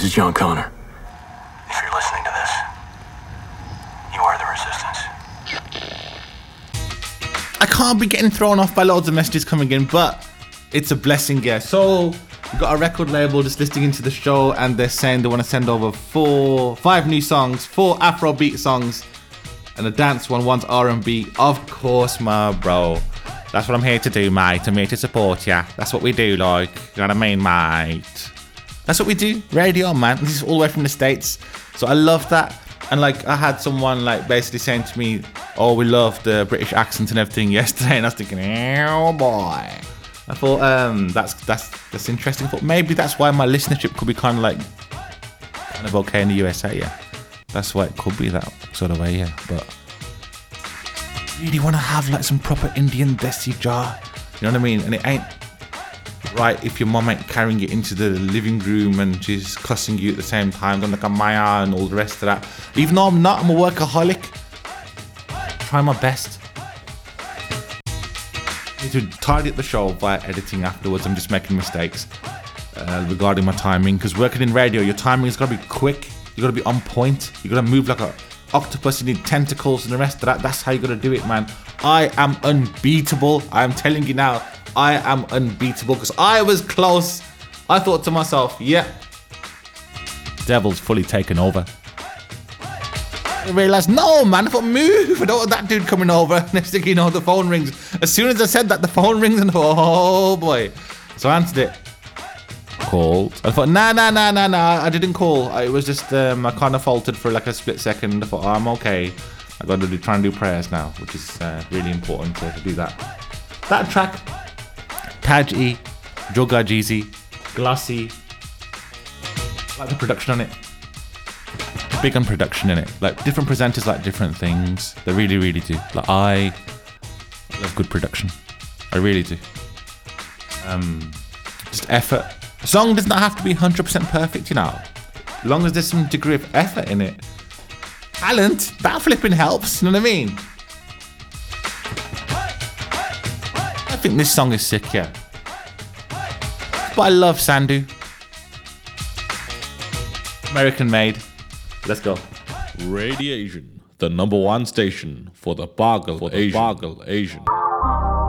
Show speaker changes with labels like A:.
A: is John Connor.
B: If you're listening to this, you are the resistance.
C: I can't be getting thrown off by loads of messages coming in, but it's a blessing, yeah. So we got a record label just listening into the show, and they're saying they want to send over 5 new songs, 4 Afrobeat songs, and a dance one, one's R&B. Of course, my bro. That's what I'm here to do, mate. I'm here to support ya. That's what we do, like. You know what I mean, mate? That's what we do. Radio, man. This is all the way from the States. So I love that. And like, I had someone like basically saying to me, oh, we love the British accent and everything yesterday. And I was thinking, oh boy. I thought, that's interesting. I thought maybe that's why my listenership could be kind of okay in the USA, yeah. That's why it could be that sort of way, yeah. But really want to have like some proper Indian desi jar, you know what I mean? And it ain't right if your mum ain't carrying it into the living room and she's cussing you at the same time, going like a Maya and all the rest of that. Even though I'm not, I'm a workaholic. Try my best. I need to tidy up the show by editing afterwards. I'm just making mistakes regarding my timing, because working in radio, your timing has got to be quick. You got to be on point. You got to move like a octopus. You need tentacles and the rest of that. That's how you got to do it, man. I am unbeatable. I'm telling you now, I am unbeatable, because I was close. I thought to myself, yeah, devil's fully taken over. I realised, no, man, I thought, move. I don't want that dude coming over. Next thing you know, the phone rings. As soon as I said that, the phone rings, and I thought, oh boy. So I answered it. Called. I thought, nah, I didn't call. It was just, I kind of faltered for like a split second. I thought, oh, I'm okay. I got to try and do prayers now, which is really important to do that. That track, Taj E, Joga Jeezy, Glossy. I like the production on it. Big on production in it. Like, different presenters like different things. They really, really do. Like, I love good production. I really do. Just effort. A song does not have to be 100% perfect, you know. As long as there's some degree of effort in it. Talent, that flipping helps, you know what I mean? I think this song is sick, yeah. But I love Sandhu. American made. Let's go.
D: Radiation, the #1 station for the Bargle Asian.